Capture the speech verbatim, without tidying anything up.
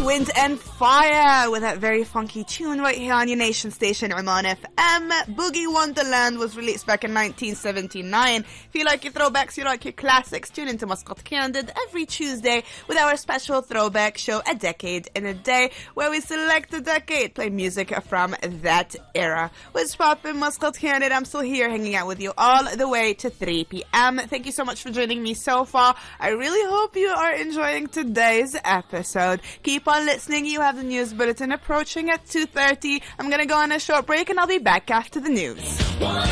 Wind and Fire with that very funky tune right here on your nation station, Oman F M. Boogie Wonderland was released back in nineteen seventy-nine. If you like your throwbacks, you like your classics, tune into Muscat Candid every Tuesday with our special throwback show, A Decade in a Day, where we select a decade, play music from that era. What's poppin', Muscat Candid? I'm still here hanging out with you all the way to three p.m. Thank you so much for joining me so far. I really hope you are enjoying today's episode. Keep on listening. You have the news bulletin approaching at two thirty. I'm going to go on a short break and I'll be back after the news.